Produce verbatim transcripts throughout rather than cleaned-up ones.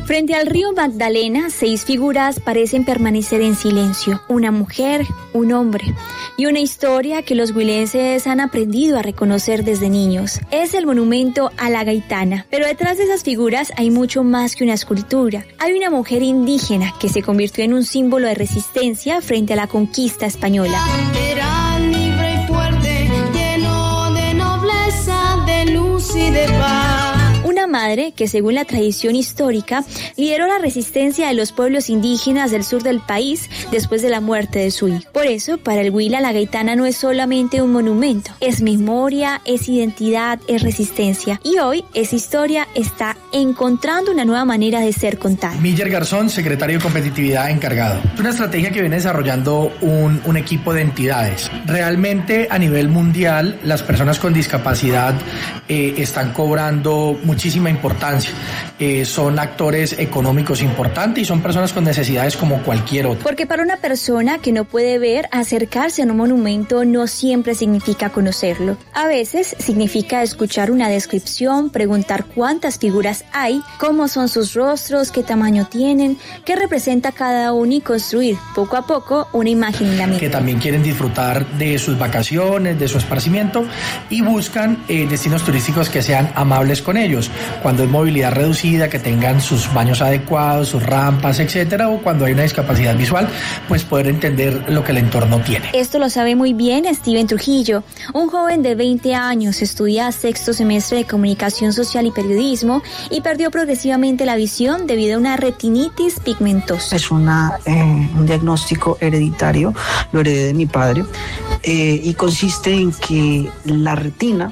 Frente al río Magdalena, seis figuras parecen permanecer en silencio. Una mujer, un hombre y una historia que los huilenses han aprendido a reconocer desde niños. Es el monumento a la Gaitana, pero detrás de esas figuras hay mucho más que una escultura. Hay una mujer indígena que se convirtió en un símbolo de resistencia frente a la conquista española. Era libre y fuerte, lleno de nobleza, de luz y de paz. Una madre que, según la tradición histórica, lideró la resistencia de los pueblos indígenas del sur del país después de la muerte de su hijo. Por eso, para el Huila, la Gaitana no es solamente un monumento, es memoria, es identidad, es resistencia. Y hoy, esa historia está encontrando una nueva manera de ser contada. Miller Garzón, secretario de competitividad encargado. Es una estrategia que viene desarrollando un, un equipo de entidades. Realmente, a nivel mundial, las personas con discapacidad eh, están cobrando muchísima importancia. Eh, son actores económicos importantes y son personas con necesidades como cualquier otra. Porque para una persona que no puede ver, acercarse a un monumento no siempre significa conocerlo. A veces significa escuchar una descripción, preguntar cuántas figuras hay, cómo son sus rostros, qué tamaño tienen, qué representa cada uno y construir poco a poco una imagen en la mente. Que también quieren disfrutar de sus vacaciones, de su esparcimiento y buscan eh, destinos turísticos que sean amables con ellos. Cuando es movilidad reducida, que tengan sus baños adecuados, sus rampas, etcétera, o cuando hay una discapacidad visual, pues poder entender lo que el entorno tiene. Esto lo sabe muy bien Steven Trujillo, un joven de veinte años, estudia sexto semestre de Comunicación Social y Periodismo y perdió progresivamente la visión debido a una retinitis pigmentosa. Es una, eh, un diagnóstico hereditario, lo heredé de mi padre, eh, y consiste en que la retina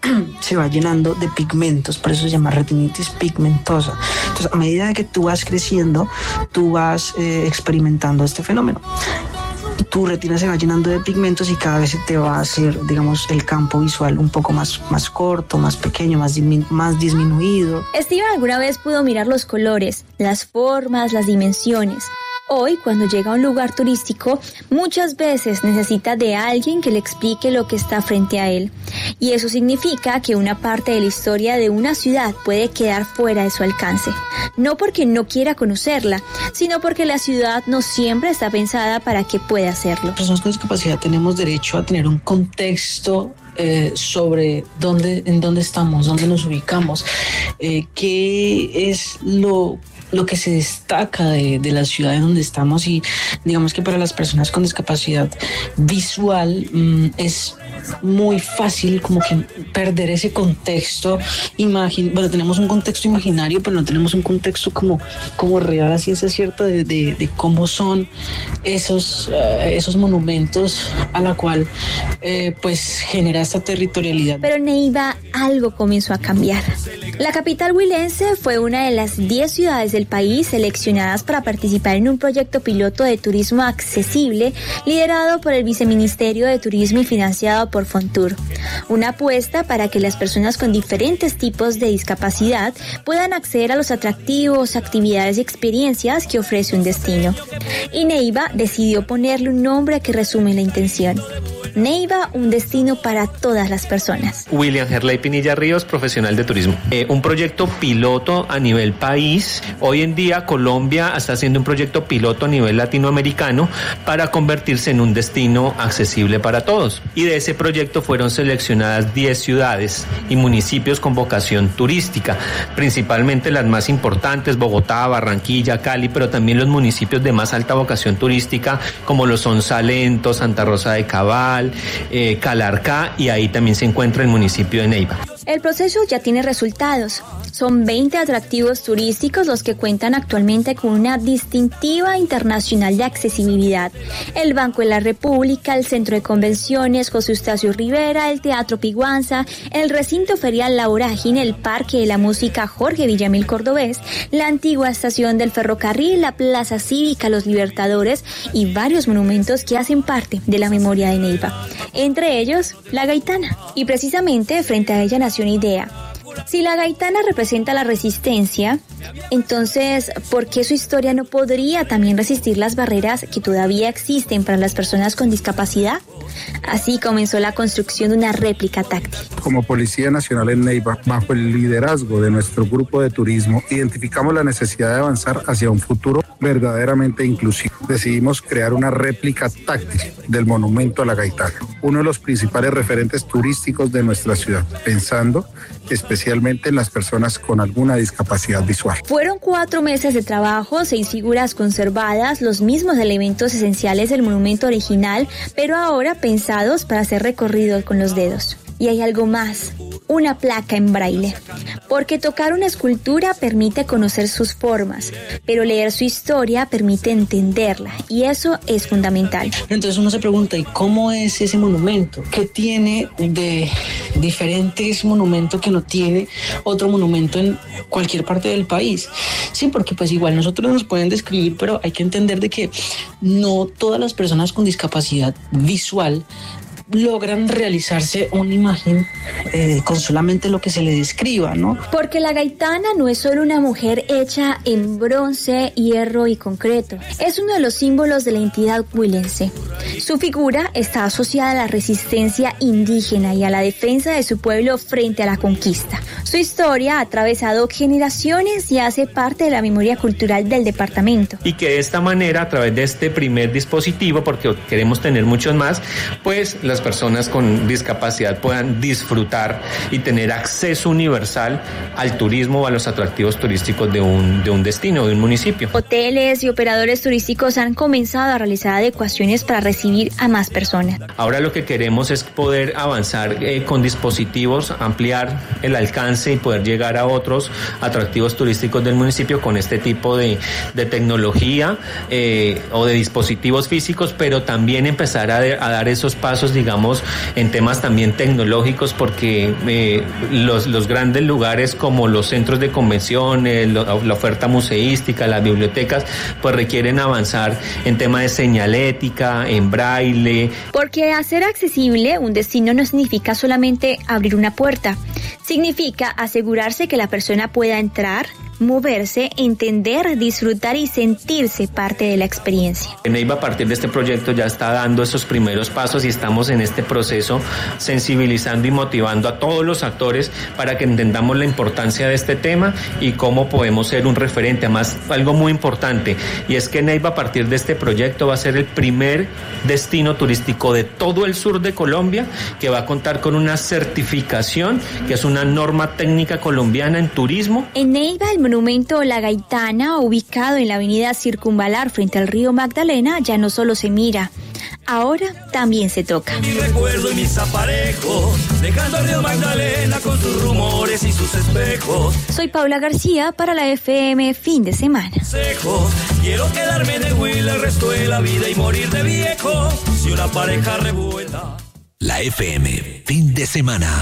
se va llenando de pigmentos, por eso se llama retinitis pigmentosa. Entonces, a medida que tú vas creciendo, tú vas eh, experimentando este fenómeno. Tu retina se va llenando de pigmentos y cada vez se te va a hacer, digamos, el campo visual un poco más, más corto, más pequeño, más, dismi- más disminuido. Steven alguna vez pudo mirar los colores, las formas, las dimensiones. Hoy, cuando llega a un lugar turístico, muchas veces necesita de alguien que le explique lo que está frente a él. Y eso significa que una parte de la historia de una ciudad puede quedar fuera de su alcance. No porque no quiera conocerla, sino porque la ciudad no siempre está pensada para que pueda hacerlo. Las personas con discapacidad tenemos derecho a tener un contexto Eh, sobre dónde, en dónde estamos, dónde nos ubicamos, eh, qué es lo, lo que se destaca de, de la ciudad en donde estamos. Y digamos que para las personas con discapacidad visual mmm, es muy fácil como que perder ese contexto. Imagin- bueno, tenemos un contexto imaginario, pero no tenemos un contexto como, como real, a ciencia cierta de, de, de cómo son esos, uh, esos monumentos a la cual eh, pues genera esta territorialidad. Pero en Neiva algo comenzó a cambiar. La capital huilense fue una de las diez ciudades del país seleccionadas para participar en un proyecto piloto de turismo accesible liderado por el Viceministerio de Turismo y financiado por Fontur. Una apuesta para que las personas con diferentes tipos de discapacidad puedan acceder a los atractivos, actividades y experiencias que ofrece un destino. Y Neiva decidió ponerle un nombre que resume la intención. Neiva, un destino para todas las personas. William Herley Pinilla Ríos, profesional de turismo. Eh, un proyecto piloto a nivel país. Hoy en día Colombia está haciendo un proyecto piloto a nivel latinoamericano para convertirse en un destino accesible para todos. Y de ese proyecto fueron seleccionadas diez ciudades y municipios con vocación turística, principalmente las más importantes, Bogotá, Barranquilla, Cali, pero también los municipios de más alta vocación turística como lo son Salento, Santa Rosa de Cabal, eh, Calarcá, y ahí también se encuentra el municipio de Neiva. El proceso ya tiene resultados. Son veinte atractivos turísticos los que cuentan actualmente con una distintiva internacional de accesibilidad. El Banco de la República, el Centro de Convenciones José Eustacio Rivera, el Teatro Piguanza, el Recinto Ferial La Vorágine, el Parque de la Música Jorge Villamil Cordobés, la antigua estación del ferrocarril, la Plaza Cívica Los Libertadores y varios monumentos que hacen parte de la memoria de Neiva. Entre ellos, la Gaitana. Y precisamente frente a ella nació una idea. Si la Gaitana representa la resistencia, entonces, ¿por qué su historia no podría también resistir las barreras que todavía existen para las personas con discapacidad? Así comenzó la construcción de una réplica táctil. Como Policía Nacional en Neiva, bajo el liderazgo de nuestro grupo de turismo, identificamos la necesidad de avanzar hacia un futuro verdaderamente inclusivo. Decidimos crear una réplica táctil del monumento a la Gaitana, uno de los principales referentes turísticos de nuestra ciudad, pensando especialmente en las personas con alguna discapacidad visual. Fueron cuatro meses de trabajo, seis figuras conservadas, los mismos elementos esenciales del monumento original, pero ahora pensados para ser recorridos con los dedos. Y hay algo más, una placa en braille. Porque tocar una escultura permite conocer sus formas, pero leer su historia permite entenderla, y eso es fundamental. Entonces uno se pregunta, ¿y cómo es ese monumento? ¿Qué tiene de diferentes monumentos que no tiene otro monumento en cualquier parte del país? Sí, porque pues igual nosotros nos pueden describir, pero hay que entender de que no todas las personas con discapacidad visual logran realizarse una imagen eh, con solamente lo que se le describa, ¿no? Porque la Gaitana no es solo una mujer hecha en bronce, hierro y concreto. Es uno de los símbolos de la entidad huilense. Su figura está asociada a la resistencia indígena y a la defensa de su pueblo frente a la conquista. Su historia ha atravesado generaciones y hace parte de la memoria cultural del departamento. Y que de esta manera, a través de este primer dispositivo, porque queremos tener muchos más, pues las personas con discapacidad puedan disfrutar y tener acceso universal al turismo o a los atractivos turísticos de un, de un destino, de un municipio. Hoteles y operadores turísticos han comenzado a realizar adecuaciones para recibir a más personas. Ahora lo que queremos es poder avanzar eh, con dispositivos, ampliar el alcance y poder llegar a otros atractivos turísticos del municipio con este tipo de, de tecnología eh, o de dispositivos físicos, pero también empezar a, de, a dar esos pasos, digamos, en temas también tecnológicos, porque eh, los, los grandes lugares como los centros de convenciones, lo, la oferta museística, las bibliotecas, pues requieren avanzar en tema de señalética, en braille. Porque hacer accesible un destino no significa solamente abrir una puerta, significa asegurarse que la persona pueda entrar, moverse, entender, disfrutar y sentirse parte de la experiencia. Neiva, a partir de este proyecto, ya está dando esos primeros pasos y estamos en este proceso sensibilizando y motivando a todos los actores para que entendamos la importancia de este tema y cómo podemos ser un referente. Además, algo muy importante, y es que Neiva, a partir de este proyecto, va a ser el primer destino turístico de todo el sur de Colombia que va a contar con una certificación, que es una norma técnica colombiana en turismo. En Neiva, el monumento La Gaitana, ubicado en la avenida Circunvalar frente al río Magdalena, ya no solo se mira, ahora también se toca. Mi recuerdo y mis aparejos, dejando el río Magdalena con sus rumores y sus espejos. Soy Paula García para la F M Fin de Semana. Quiero quedarme en el Huila el resto de la vida y morir de viejo si una pareja revuelta. La F M Fin de Semana.